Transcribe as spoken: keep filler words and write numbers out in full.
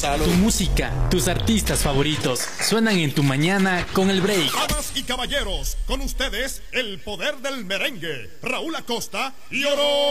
Salud. Tu música, tus artistas favoritos suenan en tu mañana con el break. Damas y caballeros, con ustedes el poder del merengue, Raúl Acosta y Oro.